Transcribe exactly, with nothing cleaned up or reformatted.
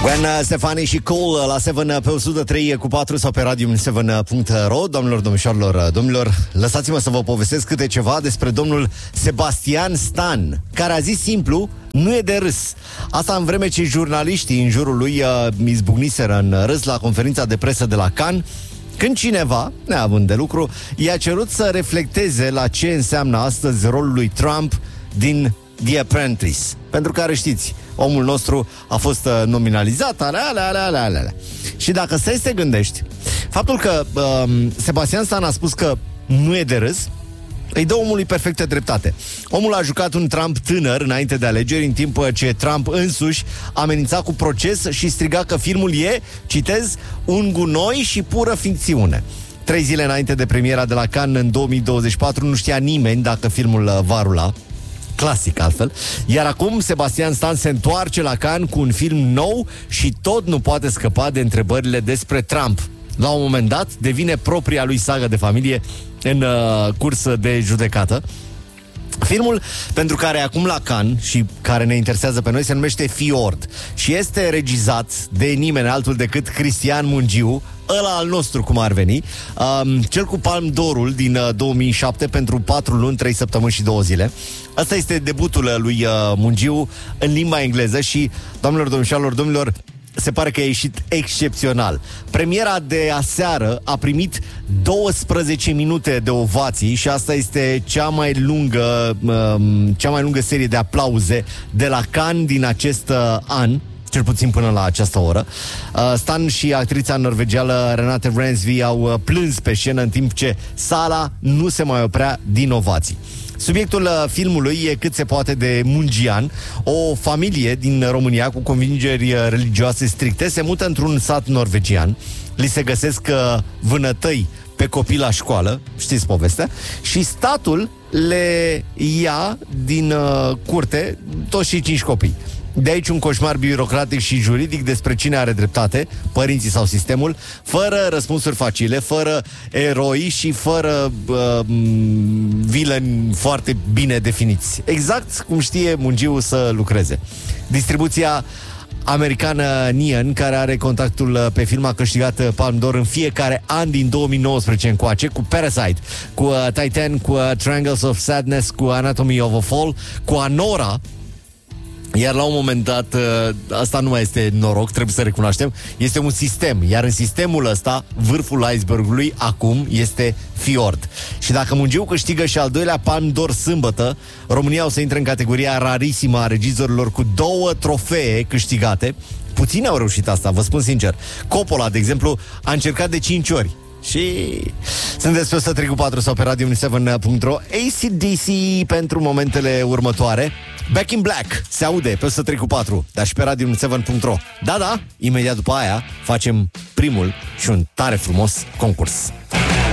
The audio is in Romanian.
Gwen Stefani și Cole la șapte pe o sută trei cu patru sau pe radio șapte punct ro. Doamnelor, domnișoarelor, domnilor, lăsați-mă să vă povestesc câte ceva despre domnul Sebastian Stan, care a zis simplu: nu e de râs. Asta în vreme ce jurnaliștii în jurul lui uh, izbucniseră în râs la conferința de presă de la Cannes, când cineva, neavând de lucru, i-a cerut să reflecteze la ce înseamnă astăzi rolul lui Trump din The Apprentice, pentru care știți, omul nostru a fost uh, nominalizat, alea, alea, alea, alea, alea. Și dacă stai să te gândești, faptul că uh, Sebastian Stan a spus că nu e de râs, îi dă omului perfectă dreptate. Omul a jucat un Trump tânăr înainte de alegeri, în timp ce Trump însuși amenința cu proces și striga că filmul e, citez, un gunoi și pură ficțiune. Trei zile înainte de premiera de la Cannes în două mii douăzeci și patru nu știa nimeni dacă filmul uh, va rula. Clasic, altfel. Iar acum Sebastian Stan se întoarce la Cannes cu un film nou și tot nu poate scăpa de întrebările despre Trump. La un moment dat devine propria lui sagă de familie în uh, cursă de judecată. Filmul pentru care acum la Cannes și care ne interesează pe noi se numește Fjord și este regizat de nimeni altul decât Cristian Mungiu, ăla al nostru, cum ar veni, um, cel cu Palme d'Orul din uh, două mii șapte pentru patru luni, trei săptămâni și două zile. Asta este debutul lui uh, Mungiu în limba engleză și, doamnelor, domnișoarelor, domnilor, se pare că a ieșit excepțional. Premiera de aseară a primit douăsprezece minute de ovații și asta este cea mai lungă, um, cea mai lungă serie de aplauze de la Cannes din acest uh, an, cel puțin până la această oră. Uh, Stan și actrița norvegială Renate Reinsve au uh, plâns pe scenă în timp ce sala nu se mai oprea din ovații. Subiectul uh, filmului e cât se poate de mungian. O familie din România cu convingeri uh, religioase stricte se mută într-un sat norvegian. Li se găsesc uh, vânătăi pe copii la școală, știți povestea, și statul le ia din uh, curte toți și cinci copii. De aici un coșmar birocratic și juridic despre cine are dreptate, părinții sau sistemul, fără răspunsuri facile, fără eroi și fără uh, vileni foarte bine definiți. Exact cum știe Mungiu să lucreze. Distribuția americană Neon, care are contactul pe film, a câștigat Palme d'Or în fiecare an din două mii nouăsprezece încoace, cu Parasite, cu uh, Titan, cu uh, Triangles of Sadness, cu Anatomy of a Fall, cu Anora. Iar la un moment dat, asta nu mai este noroc, trebuie să recunoaștem, este un sistem. Iar în sistemul ăsta, vârful icebergului acum este Fjord. Și dacă Mungiu câștigă și al doilea Palme d'Or sâmbătă, România o să intre în categoria rarisimă a regizorilor cu două trofee câștigate. Puțini au reușit asta, vă spun sincer. Coppola, de exemplu, a încercat de cinci ori. Și sunteți pe o sută trei cu patru sau pe radio șapte punct ro. A C D C pentru momentele următoare. Back in Black se aude pe o sută trei cu patru, dar și pe radio șapte punct ro. Da, da, imediat după aia facem primul și un tare frumos concurs.